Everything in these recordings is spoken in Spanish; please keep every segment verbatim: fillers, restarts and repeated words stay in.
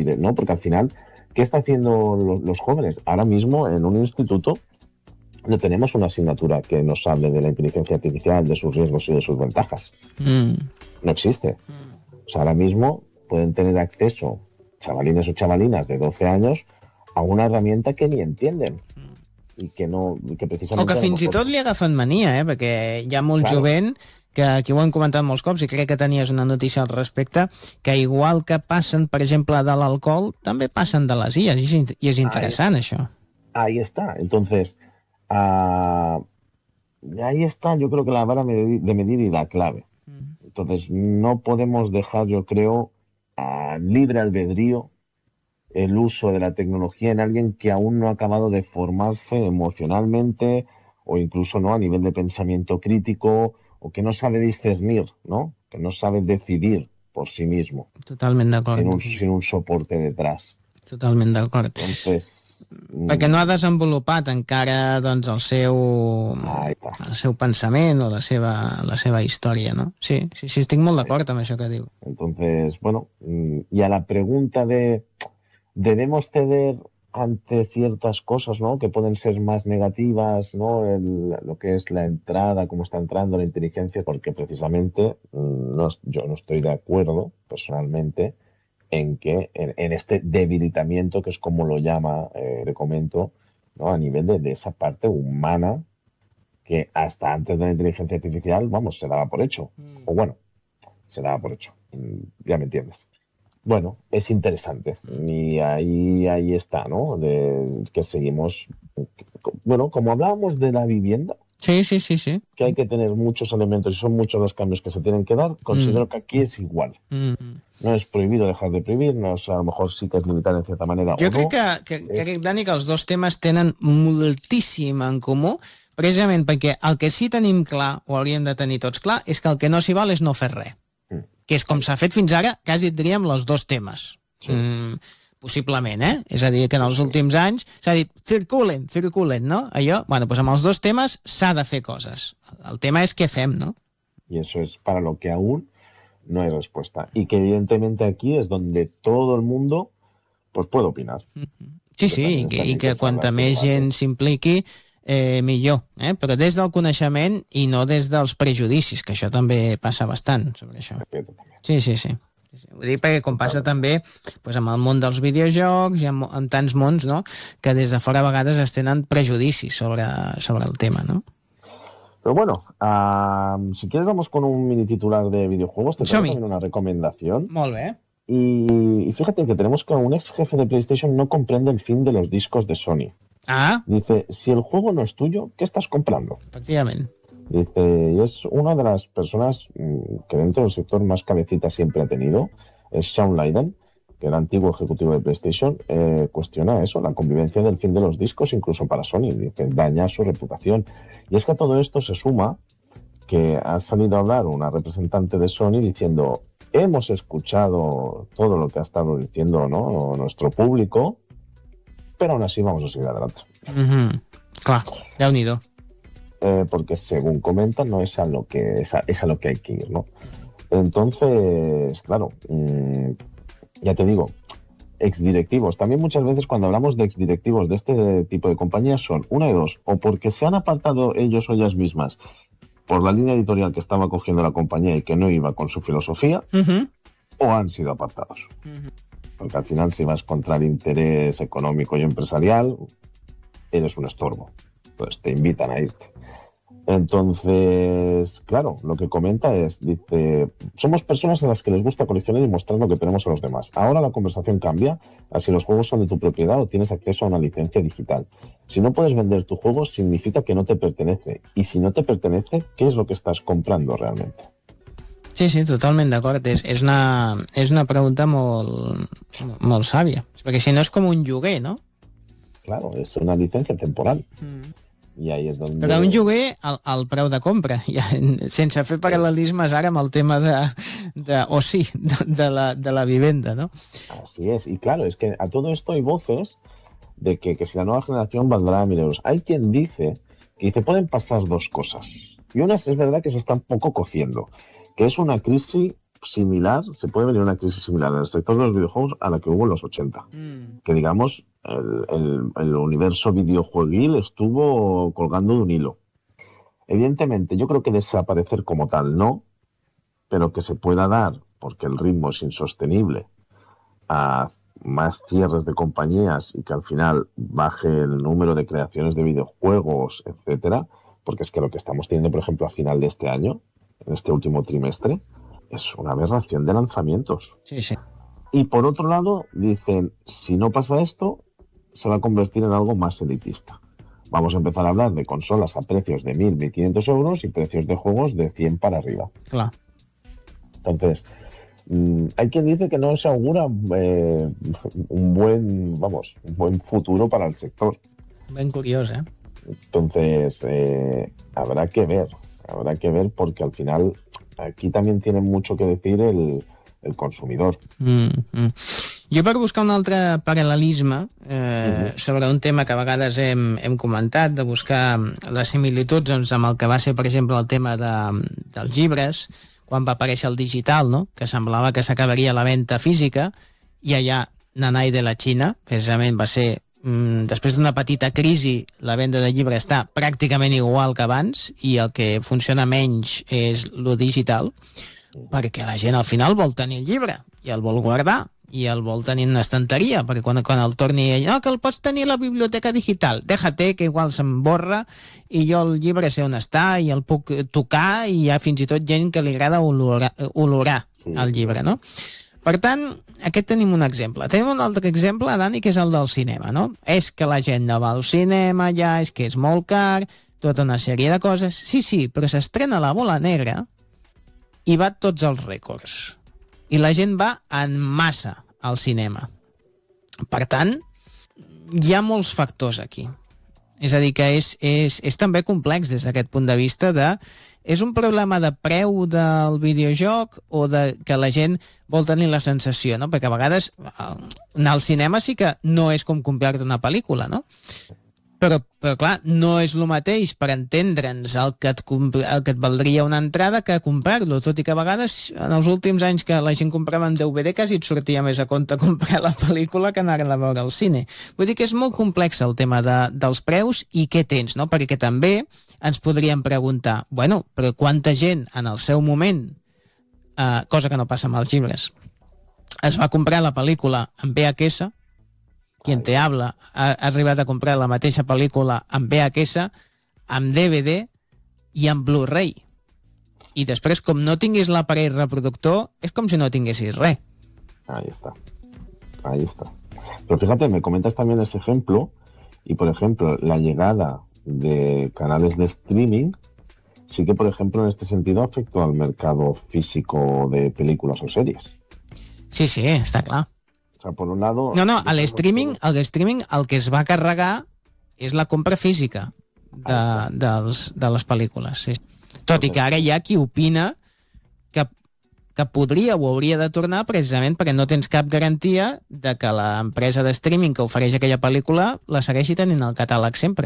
de, ¿no? Porque al final, ¿qué está haciendo los, los jóvenes? Ahora mismo en un instituto no tenemos una asignatura que nos hable de la inteligencia artificial, de sus riesgos y de sus ventajas. Mm. No existe. O sea, ahora mismo pueden tener acceso chavalines o chavalinas de doce años a una herramienta que ni entienden. I que no, i que precisament... O que fins i tot li agafen mania, eh? Perquè hi ha molt claro. Jovent, que aquí ho hem comentat molts cops, i crec que tenies una notícia al respecte, que igual que passen, per exemple, de l'alcohol, també passen de les I As, i és interessant, ahí, això. Ahí está. Entonces, uh, ahí está, yo creo que la vara de medir y la clave. Entonces, no podemos dejar, yo creo, a libre albedrío el uso de la tecnología en alguien que aún no ha acabado de formarse emocionalmente o incluso no a nivel de pensamiento crítico o que no sabe discernir, ¿no? Que no sabe decidir por sí mismo. Totalment d'acord. Sin un, sin un soporte detrás. Totalment d'acord. Entonces... Perquè no ha desenvolupat encara doncs, el seu el seu pensament o la seva, la seva història, ¿no? Sí, sí, sí, estic molt d'acord amb això que diu. Entonces, bueno, y a la pregunta de ¿debemos ceder ante ciertas cosas, ¿no? Que pueden ser más negativas, ¿no? El, lo que es la entrada, cómo está entrando la inteligencia, porque precisamente no, yo no estoy de acuerdo, personalmente, en que en, en este debilitamiento, que es como lo llama, eh, le comento, ¿no? A nivel de, de esa parte humana que hasta antes de la inteligencia artificial, vamos, se daba por hecho. Mm. O bueno, se daba por hecho. Ya me entiendes. Bueno, es interesante. Y ahí, ahí está, ¿no? De, que seguimos... Bueno, como hablábamos de la vivienda... Sí, sí, sí, sí. Que hay que tener muchos elementos y son muchos los cambios que se tienen que dar. Considero mm. que aquí es igual. Mm. No es prohibido dejar de prohibir, no es, a lo mejor sí que es limitar en cierta manera. Jo o crec no. que, que, que, que, Dani, que els dos temes tenen moltíssim en comú, precisament perquè el que sí tenim clar, o hauríem de tenir tots clar, és que el que no s'hi val és no fer res. Mm. Que és com s'ha fet fins ara, quasi et diríem els dos temes. Sí. Mm, possiblement, eh? És a dir, que en els últims anys s'ha dit circulen, circulen, no? Allò, bueno, doncs amb els dos temes s'ha de fer coses. El tema és què fem, no? Y eso es para lo que aún no hay respuesta. Y que evidentemente aquí es donde todo el mundo pues puede opinar. Sí, sí, i que, i que quanta més gent s'impliqui, eh, millor. Eh? Però des del coneixement i no des dels prejudicis, que això també passa bastant sobre això. Sí, sí, sí. Ho dic perquè com passa també doncs amb el món dels videojocs i amb, amb tants mons, no? Que des de fora a vegades es tenen prejudicis sobre, sobre el tema, ¿no? Pero bueno, uh, si quieres vamos con un mini titular de videojuegos. Te traigo también una recomendación. Molt bé. Y, y fíjate que tenemos que un ex jefe de PlayStation no comprende el fin de los discos de Sony. Ah. Dice, si el juego no es tuyo, ¿qué estás comprando? Efectivamente. Dice, y es una de las personas que dentro del sector más cabecita siempre ha tenido, es Shawn Layden, que era antiguo ejecutivo de PlayStation, eh, cuestiona eso, la convivencia del fin de los discos, incluso para Sony, dice, daña su reputación. Y es que a todo esto se suma que ha salido a hablar una representante de Sony diciendo, hemos escuchado todo lo que ha estado diciendo, ¿no? Nuestro público, pero aún así vamos a seguir adelante. Mm-hmm. Clar, Déu-n'hi-do. Eh, porque según comentan no es a lo que es a, es a lo que hay que ir, ¿no? Entonces, claro, mmm, ya te digo, exdirectivos. También muchas veces cuando hablamos de exdirectivos de este tipo de compañías son una de dos, o porque se han apartado ellos o ellas mismas por la línea editorial que estaba cogiendo la compañía y que no iba con su filosofía, uh-huh. o han sido apartados. Uh-huh. Porque al final si vas contra el interés económico y empresarial, eres un estorbo. Entonces te invitan a irte. Entonces, claro, lo que comenta es, dice, somos personas a las que les gusta coleccionar y mostrar lo que tenemos a los demás. Ahora la conversación cambia a si los juegos son de tu propiedad o tienes acceso a una licencia digital. Si no puedes vender tu juego, significa que no te pertenece. Y si no te pertenece, ¿qué es lo que estás comprando realmente? Sí, sí, totalment d'acord. És, és, una, és una pregunta molt, molt sàvia. Perquè si no és com un lloguer, no? Claro, es una licencia temporal. Mm. I ahí és donde... Però un lloguer al, al preu de compra, ja, sense fer paral·lelismes ara amb el tema de, de o sí, de, de, la, de la vivenda, ¿no? Así es, y claro, es que a todo esto hay voces de que, que si la nueva generación valdrá mil euros. Hay quien dice que dice, pueden pasar dos cosas. Y una es verdad que se está un poco cociendo, que es una crisis similar, se puede venir una crisis similar en el sector de los videojuegos a la que hubo en los ochenta. Mm. Que digamos, el, el, el universo videojueguil estuvo colgando de un hilo. Evidentemente, yo creo que desaparecer como tal no, pero que se pueda dar, porque el ritmo es insostenible, a más cierres de compañías y que al final baje el número de creaciones de videojuegos, etcétera, porque es que lo que estamos teniendo, por ejemplo, a final de este año, en este último trimestre, es una aberración de lanzamientos. Sí, sí. Y por otro lado, dicen, si no pasa esto, se va a convertir en algo más elitista. Vamos a empezar a hablar de consolas a precios de mil, mil quinientos euros y precios de juegos de cien para arriba. Claro. Entonces, mmm, hay quien dice que no se augura eh, un buen, vamos, un buen futuro para el sector. Ben curiós, eh? Entonces, eh, habrá que ver, habrá que ver porque al final aquí también tiene mucho que decir el, el consumidor. Mm, mm. Jo per buscar un altre paral·lelisme eh, mm-hmm. sobre un tema que a vegades hem, hem comentat, de buscar les similituds doncs, amb el que va ser, per exemple, el tema de, dels llibres, quan va aparèixer el digital, no? Que semblava que s'acabaria la venda física, i allà Nanai de la Xina, precisament va ser, mm, després d'una petita crisi, la venda de llibres està pràcticament igual que abans, i el que funciona menys és lo digital, perquè la gent al final vol tenir el llibre, i el vol guardar, i el vol tenir en una estanteria, perquè quan, quan el torni no, que el pots tenir a la biblioteca digital, déjate que igual se'm borra i jo el llibre sé on està i el puc tocar i hi ha fins i tot gent que li agrada olorar, olorar el llibre, no? Per tant, aquest tenim un exemple. Tenim un altre exemple, Dani, que és el del cinema, no? És que la gent no va al cinema ja, és que és molt car, tota una sèrie de coses. Sí, sí, però s'estrena La Bola Negra i bat tots els rècords. I la gent va en massa al cinema. Per tant, hi ha molts factors aquí. És a dir, que és, és, és també complex des d'aquest punt de vista de... És un problema de preu del videojoc o de que la gent vol tenir la sensació, no? Perquè a vegades anar al cinema sí que no és com comprar-te una pel·lícula, no? Però, però clar, no és el mateix per entendre'ns el que, et, el que et valdria una entrada que comprar-lo, tot i que a vegades en els últims anys que la gent comprava en D V D quasi et sortia més a compte comprar la pel·lícula que anar-la a veure al cine. Vull dir que és molt complex el tema de, dels preus i què tens, no? Perquè també ens podríem preguntar, bueno, però quanta gent en el seu moment, eh, cosa que no passa amb els llibres, es va comprar la pel·lícula en V H S, Quien te habla ha arribat a comprar la mateixa pel·lícula en V H S, amb D V D i en Blu-ray. I després, com no tinguis l'aparell reproductor, és com si no tinguessis res. Ahí está. Ahí está. Pero fíjate, me comentas también ese ejemplo, y por ejemplo, la llegada de canales de streaming sí que, por ejemplo, en este sentido afectó al mercado físico de películas o series. Sí, sí, està clar. O sea, por un lado... No, no, a l'streaming, el streaming el que es va carregar és la compra física de, dels, de les pel·lícules. Sí. Tot i que ara hi ha qui opina que, que podria o hauria de tornar precisament perquè no tens cap garantia de que l'empresa de streaming que ofereix aquella pel·lícula la segueixi tenint al catàleg sempre.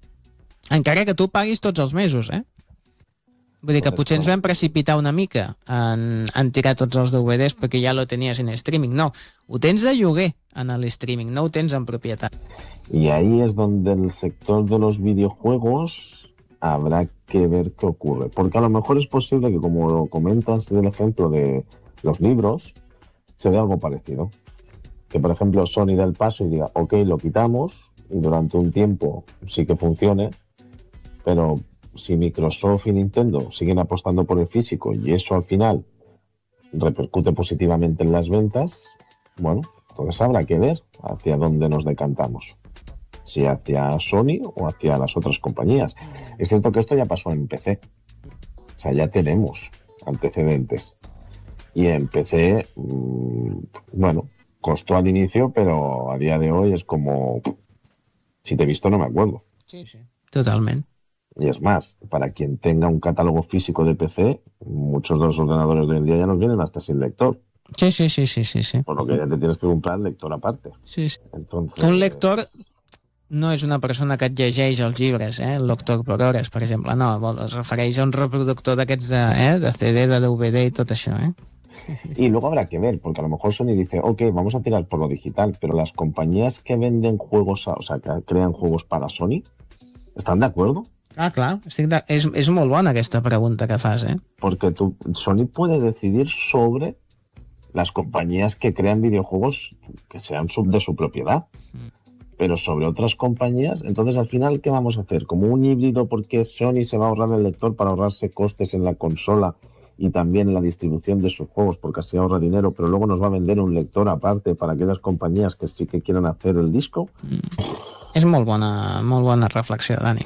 Encara que tu paguis tots els mesos, eh? Vull dir que potser ens vam precipitar una mica en, en tirar tots els D V Ds perquè ja lo tenies en streaming. No, ho tens de lloguer en el streaming, no ho tens en propietat. Y ahí es donde el sector de los videojuegos habrá que ver qué ocurre. Porque a lo mejor es posible que, como comentas del ejemplo de los libros, se vea algo parecido. Que, por ejemplo, Sony dé el paso y diga, ok, lo quitamos y durante un tiempo sí que funcione, pero... si Microsoft y Nintendo siguen apostando por el físico y eso al final repercute positivamente en las ventas, bueno, entonces habrá que ver hacia dónde nos decantamos. Si hacia Sony o hacia las otras compañías. Es cierto que esto ya pasó en P C. O sea, ya tenemos antecedentes. Y en P C, mmm, bueno, costó al inicio, pero a día de hoy es como... Si te he visto no me acuerdo. Sí, sí. Totalmente. Y es más, para quien tenga un catálogo físico de P C, muchos de los ordenadores de hoy en día ya nos vienen hasta sin lector. Sí, sí, sí, sí, sí, sí. Por lo que ya te tienes que comprar el lector aparte. Sí, sí. Entonces... Un lector no és una persona que et llegeix els llibres, eh? El lector per hores, per exemple. No, es refereix a un reproductor d'aquests de, eh? de C D, de D V D i tot això, eh? Y luego habrá que ver, porque a lo mejor Sony dice, ok, vamos a tirar por lo digital, pero las compañías que venden juegos, a, o sea, que crean juegos para Sony, ¿están de acuerdo? Ah, clar, estic de... és, és molt bona aquesta pregunta que fas, eh? Porque tú, Sony puede decidir sobre las compañías que crean videojuegos que sean sub de su propiedad, pero sobre otras compañías, entonces al final, ¿qué vamos a hacer? ¿Como un híbrido porque Sony se va a ahorrar el lector para ahorrarse costes en la consola y también en la distribución de sus juegos porque así ahorra dinero, pero luego nos va a vender un lector aparte para aquellas compañías que sí que quieran hacer el disco? Mm. És molt bona, molt bona reflexió, Dani.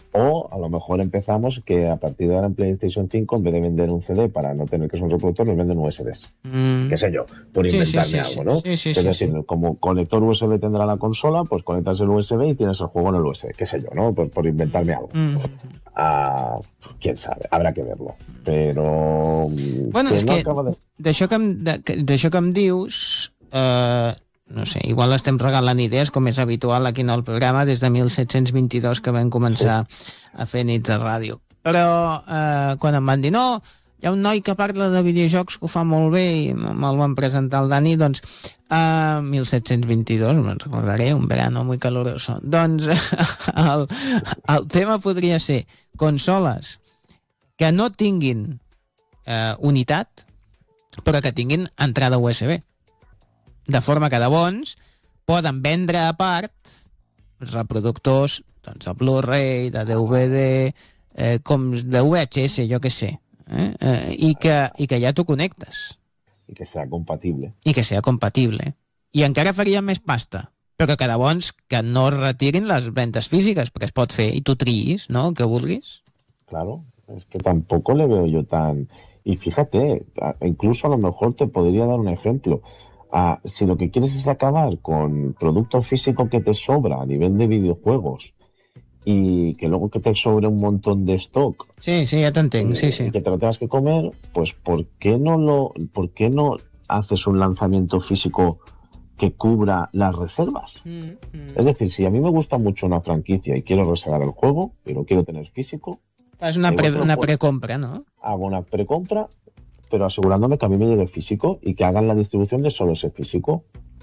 O a lo mejor empezamos que a partir de ahora en PlayStation cinco, en vez de vender un C D para no tener que ser un reproductor, nos venden U S Bs. Mm. Qué sé yo, por inventarme sí, sí, algo, sí. ¿no? Sí, sí, es sí, decir, sí. como conector U S B tendrá la consola, pues conectas el U S B y tienes el juego en el U S B. Qué sé yo, ¿no? Por, por inventarme algo. Mm. Ah, quién sabe, habrá que verlo. Pero... Bueno, que és no que acaba de... d'això que, em- de- que, d'això que em dius... Eh, no sé, igual estem regalant idees, com és habitual aquí en el programa, des de mil set-cents vint-i-dos que vam començar sí. a fer nits de ràdio. Però eh, quan em van dir, no, hi ha un noi que parla de videojocs que ho fa molt bé i me'l van presentar el Dani, doncs, a mil set-cents vint-i-dos, me'n recordaré, un verano muy caluroso. Doncs el, el tema podria ser consoles que no tinguin eh, unitat, però que tinguin entrada U S B. De forma que de bons poden vendre a part reproductors doncs, de Blu-ray, de D V D, eh, com de V H S, jo què sé, eh? Eh, i, que, i que ja t'ho connectes. I que sea compatible. I que sea compatible. I encara faria més pasta, però que de bons que no retirin les ventes físiques, perquè es pot fer i tu triïs, ¿no?, que vulguis. Claro, es que tampoco le veo yo tan... Y fíjate, incluso a lo mejor te podría dar un ejemplo. Ah, si lo que quieres es acabar con producto físico que te sobra a nivel de videojuegos y que luego que te sobre un montón de stock, sí, sí, ya te entiendo, y, sí, sí. y que te lo tengas que comer, pues ¿por qué no lo, por qué no haces un lanzamiento físico que cubra las reservas? Mm, mm. Es decir, si a mí me gusta mucho una franquicia y quiero reservar el juego, pero quiero tener físico, es una, pre, una precompra, ¿no? Hago una precompra, pero asegurándome que a mí me llegue físico y que hagan la distribución de solo ese físico.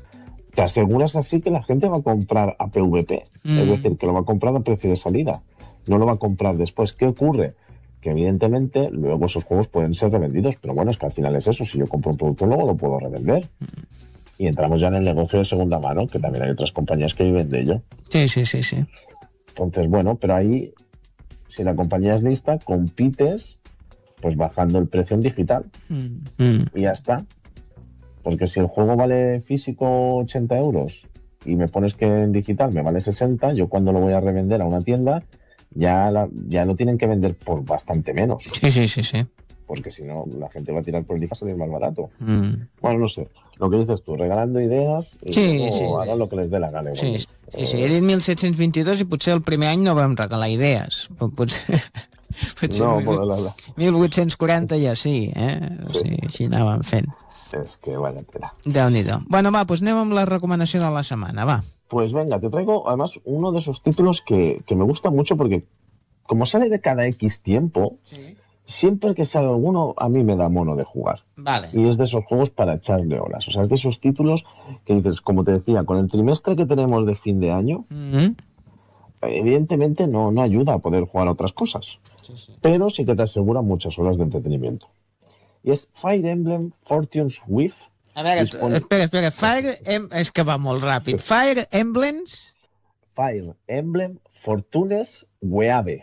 Te aseguras así que la gente va a comprar a P V P, mm. es decir, que lo va a comprar a precio de salida, no lo va a comprar después. ¿Qué ocurre? Que evidentemente luego esos juegos pueden ser revendidos, pero bueno, es que al final es eso, si yo compro un producto luego lo puedo revender. Mm. Y entramos ya en el negocio de segunda mano, que también hay otras compañías que viven de ello. Sí, sí, sí, sí. Entonces, bueno, pero ahí, si la compañía es lista, compites pues bajando el precio en digital. Mm. Y ya está. Porque si el juego vale físico ochenta euros y me pones que en digital me vale sesenta, yo cuando lo voy a revender a una tienda ya, la, ya lo tienen que vender por bastante menos. Sí, sí, sí, sí. Porque si no, la gente va a tirar por el digital y salir más barato. Mm. Bueno, no sé. Lo que dices tú, regalando ideas y sí, sí. hagan lo que les dé la gana. Sí, sí, sí, sí. He dit mil set-cents vint-i-dos i potser el primer any no vam regalar idees. Potser... Potser no, mil, la, la. mil vuit-cents quaranta ja sí, eh? O sigui, sí. Així anàvem fent. Es que vaya tela. Déu-n'hi-do. Bueno, va, pues anem amb la recomanació de la setmana, va. Pues venga, te traigo además uno de esos títulos que, que me gusta mucho porque como sale de cada X tiempo, sí. Siempre que sale alguno a mí me da mono de jugar. Vale. Y es de esos juegos para echarle horas. O sea, es de esos títulos que dices, como te decía, con el trimestre que tenemos de fin de año, mm-hmm. evidentemente no, no ayuda a poder jugar a otras cosas. Sí, sí. Pero sí que te asegura muchas horas de entretenimiento. Y es Fire Emblem Fortune's With. A veure, dispon... espera, espera. Fire em... És que va molt ràpid. Sí. Fire Emblems... Fire Emblem Fortune's Weave.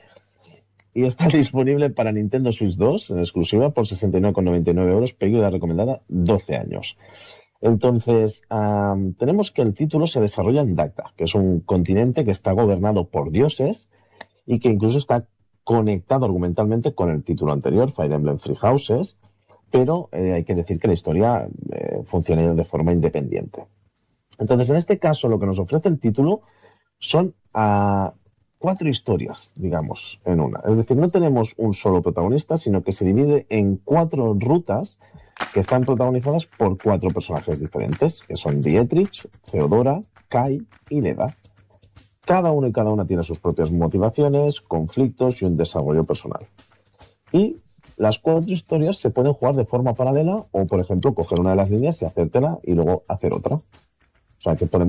Y está disponible para Nintendo Switch dos en exclusiva por sesenta y nueve con noventa y nueve euros, pérdida recomendada doce años. Entonces, um, tenemos que el título se desarrolla en Dacta, que es un continente que está gobernado por dioses y que incluso está conectado argumentalmente con el título anterior, Fire Emblem Three Houses, pero eh, hay que decir que la historia eh, funciona de forma independiente. Entonces, en este caso, lo que nos ofrece el título son uh, cuatro historias, digamos, en una. Es decir, no tenemos un solo protagonista, sino que se divide en cuatro rutas que están protagonizadas por cuatro personajes diferentes, que son Dietrich, Theodora, Kai y Neda. Cada uno y cada una tiene sus propias motivaciones, conflictos y un desarrollo personal. Y las cuatro historias se pueden jugar de forma paralela o, por ejemplo, coger una de las líneas y hacértela y luego hacer otra. O sea, que podemos